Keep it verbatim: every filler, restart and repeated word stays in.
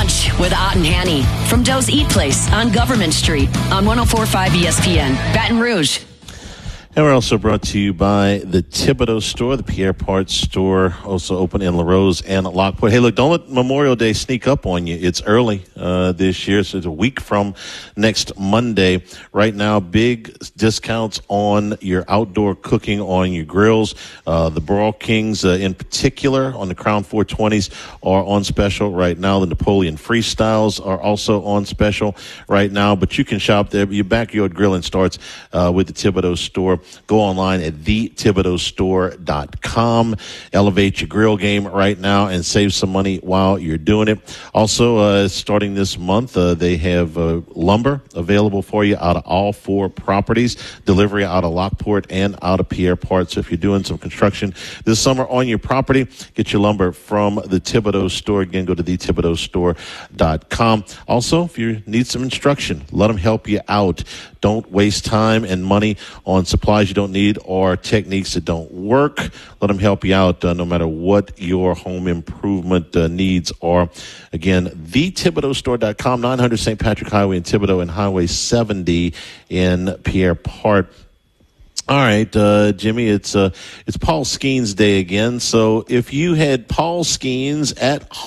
Lunch with Ott and Hanny from Doe's Eat Place on Government Street on one oh four point five E S P N, Baton Rouge. And we're also brought to you by the Thibodaux store, the Pierre Parts store, also open in LaRose and Lockport. Hey, look, don't let Memorial Day sneak up on you. It's early uh, this year, so it's a week from next Monday. Right now, big discounts on your outdoor cooking on your grills. Uh, the Brawl Kings, uh, in particular, on the Crown four twenties are on special right now. The Napoleon Freestyles are also on special right now, but you can shop there. Your backyard grilling starts uh, with the Thibodaux store. Go online at the thibodeaux store dot com. Elevate your grill game right now and save some money while you're doing it. Also, uh, starting this month, uh, they have uh, lumber available for you out of all four properties. Delivery out of Lockport and out of Pierre Parts. So if you're doing some construction this summer on your property, get your lumber from the Thibodaux store. Again, go to the thibodeaux store dot com. Also, if you need some instruction, let them help you out. Don't waste time and money on supplies you don't need or techniques that don't work. Let them help you out uh, no matter what your home improvement uh, needs are. Again, the thibodeaux store dot com, nine hundred Saint Patrick Highway in Thibodaux and Highway seventy in Pierre Part. All right, uh, Jimmy, it's uh, it's Paul Skeens Day again. So if you had Paul Skeens at